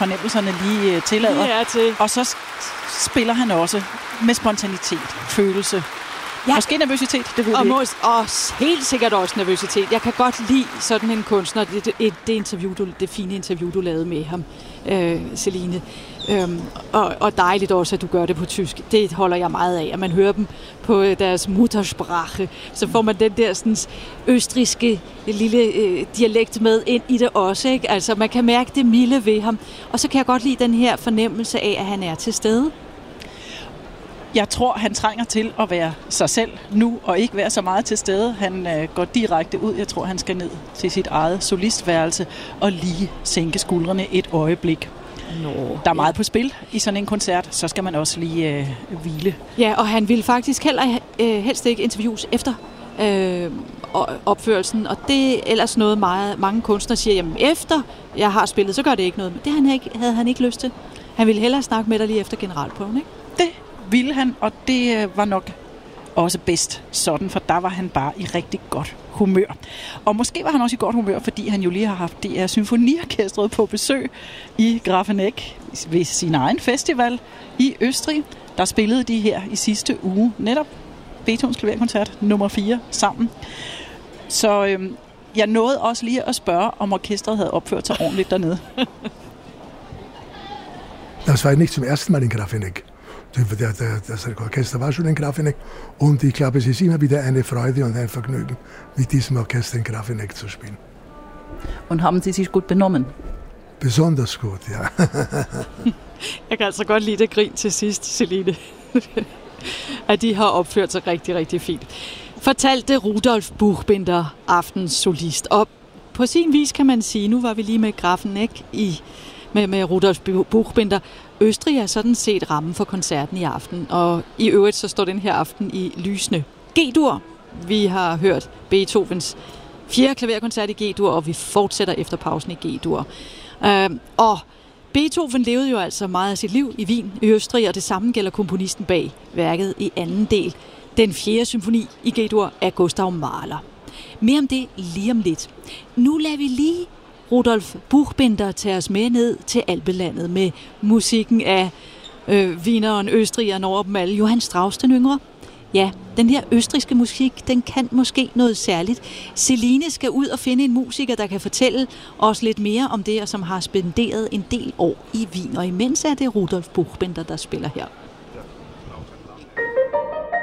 fornemmelserne lige tillader. Og så spiller han også med spontanitet, følelse. Ja. Måske nervøsitet, det ved vi ikke. Og helt sikkert også nervøsitet. Jeg kan godt lide sådan en kunstner. Det fine interview, du lavede med ham, Celine. Og dejligt også, at du gør det på tysk. Det holder jeg meget af, at man hører dem på deres Muttersprache. Så får man den der sådan, østrigske lille dialekt med ind i det også. Ikke? Altså, man kan mærke det milde ved ham. Og så kan jeg godt lide den her fornemmelse af, at han er til stede. Jeg tror, han trænger til at være sig selv nu, og ikke være så meget til stede. Han går direkte ud. Jeg tror, han skal ned til sit eget solistværelse og lige sænke skuldrene et øjeblik. Der er meget på spil i sådan en koncert, så skal man også lige hvile. Ja, og han ville faktisk heller helst ikke interviews efter opførelsen, og det er ellers noget mange kunstnere siger, jamen efter jeg har spillet, så gør det ikke noget. Men det havde han ikke lyst til. Han ville hellere snakke med dig lige efter generalprøven, ikke? Det ville han, og det var nok også bedst sådan, for der var han bare i rigtig godt humør. Og måske var han også i godt humør, fordi han jo lige har haft DR Symfoniorkestret på besøg i Grafenegg ved sin egen festival i Østrig. Der spillede de her i sidste uge netop Beethovens klaverkoncert nummer 4 sammen. Så jeg nåede også lige at spørge, om orkestret havde opført sig ordentligt dernede. Das war nicht zum ersten Mal in Grafenegg. Das Orchester war schon in Grafenegg und ich glaube, es ist immer wieder eine Freude und ein Vergnügen, mit diesem Orchester in Grafenegg zu spielen. Und haben Sie sich gut benommen? Besonders gut, ja. Jeg kan altså godt lide det grin til sidst, Celine. At de har opført sig rigtig, rigtig fint. Fortalte Rudolf Buchbinder, aftens solist. Og på sin vis kan man sige, nu var vi lige med Grafenegg med Rudolf Buchbinder. Østrig er sådan set rammen for koncerten i aften, og i øvrigt så står den her aften i lysende G-dur. Vi har hørt Beethovens 4. klaverkoncert i G-dur, og vi fortsætter efter pausen i G-dur. Og Beethoven levede jo altså meget af sit liv i Wien i Østrig, og det samme gælder komponisten bag værket i anden del, den 4. symfoni i G-dur af Gustav Mahler. Mere om det lige om lidt. Nu lader vi lige Rudolf Buchbinder tager os med ned til Alpelandet med musikken af wieneren, østrigeren over dem alle, Johann Strauss den yngre. Ja, den her østrigske musik, den kan måske noget særligt. Celine skal ud og finde en musiker, der kan fortælle os lidt mere om det, og som har spenderet en del år i Wien. Og imens er det Rudolf Buchbinder, der spiller her.